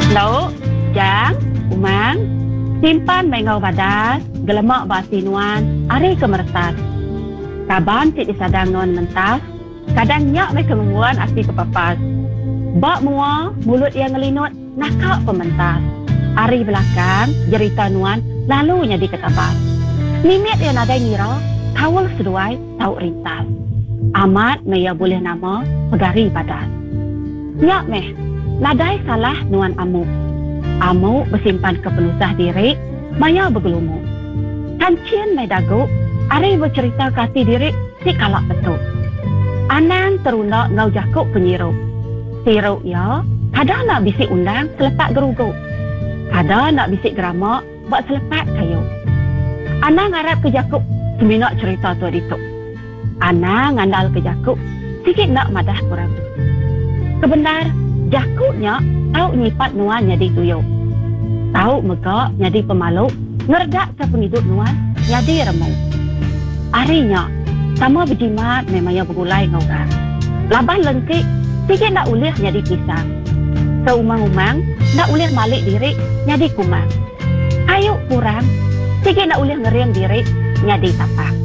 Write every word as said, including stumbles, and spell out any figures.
Lauk, jang, umang, simpan mengau badas, gelemak basinuan, ari kemertas. Kaban cik disadang non mentas, kadang nyak mai kemungguan asli kepapas. Bak mua, mulut yang ngelinut, nakak pementas. Ari belakang, jerita nuan, lalu nyadi ketabas. Nimit yang nadai ngira, kawal seduai, tau rintas. Amat maya boleh nama, pegari badas. Nyak meh, nadai salah nuan amuk. Amuk bersimpan kepenusah diri, maya bergelumuk. Kancien mai daguk, ari bercerita kasih diri, si kalak betul. Anang terunak ngau jakuk penyiruk. Siruk ya, kadang nak bisik undang selepak geruguk. Kadang nak bisik geramak, buat selepak kayu. Anang harap ke jakuk, seminak cerita tu dituk. Anang ngandal ke jakuk, sikit nak madah kurang. Kebenar, jakuknya tahu nyipat nuan jadi tuyuk. Tahu megak jadi pemaluk, ngerdak ke penghidup nuan jadi remuk. Arinya, sama berjimat memangnya bergulai ngauran. Laban lengkik, sikit nak ulih jadi pisang. Seumang-umang, nak ulih malik diri jadi kumang. Ayuk kurang, sikit nak ulih ngeriang diri jadi tapak.